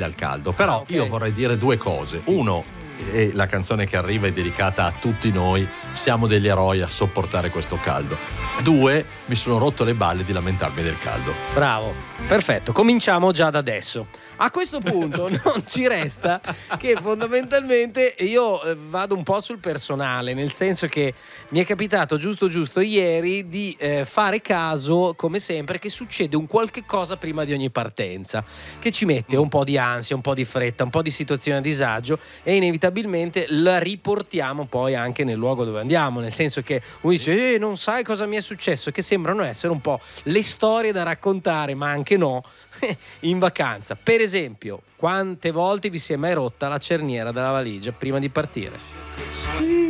sensibile al caldo, però Ok. io vorrei dire due cose. Uno, e la canzone che arriva è dedicata a tutti noi, siamo degli eroi a sopportare questo caldo. Due, mi sono rotto le balle di lamentarmi del caldo. Bravo, perfetto, cominciamo già da adesso. A questo punto non ci resta che fondamentalmente io vado un po' sul personale, nel senso che mi è capitato giusto ieri di fare caso, come sempre, che succede un qualche cosa prima di ogni partenza, che ci mette un po' di ansia, un po' di fretta, un po' di situazione a disagio, e inevitabilmente la riportiamo poi anche nel luogo dove andiamo, nel senso che uno dice non sai cosa mi è successo, che sembrano essere un po' le storie da raccontare, ma anche no, in vacanza. Per esempio, quante volte vi si è mai rotta la cerniera della valigia prima di partire?